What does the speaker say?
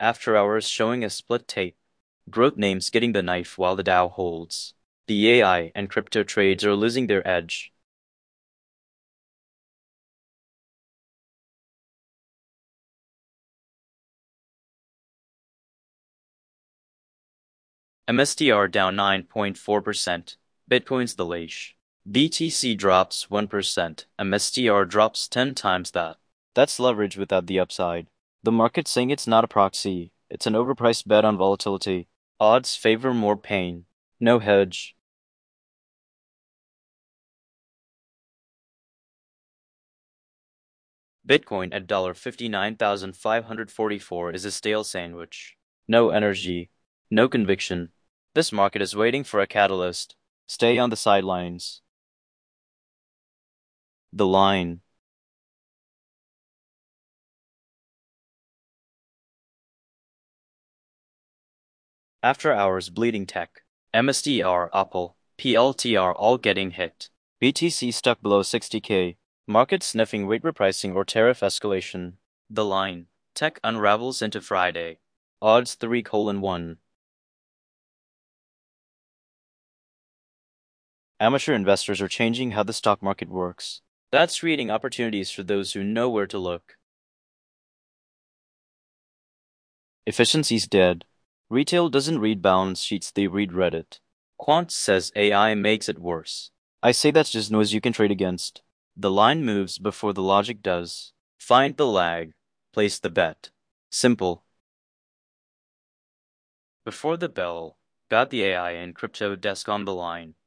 After hours showing a split tape. Growth names getting the knife while the Dow holds. The AI and crypto trades are losing their edge. MSTR down 9.4%. Bitcoin's the leash. BTC drops 1%. MSTR drops 10 times that. That's leverage without the upside. The market's saying it's not a proxy. It's an overpriced bet on volatility. Odds favor more pain. No hedge. Bitcoin at $59,544 is a stale sandwich. No energy. No conviction. This market is waiting for a catalyst. Stay on the sidelines. The line. After hours bleeding tech. MSTR, Apple, PLTR all getting hit. BTC stuck below 60K. Market sniffing rate repricing or tariff escalation. The line. Tech unravels into Friday. Odds 3:1. Amateur investors are changing how the stock market works. That's creating opportunities for those who know where to look. Efficiency's dead. Retail doesn't read balance sheets, they read Reddit. Quant says AI makes it worse. I say that's just noise you can trade against. The line moves before the logic does. Find the lag. Place the bet. Simple. Before the bell, got the AI and crypto desk on the line.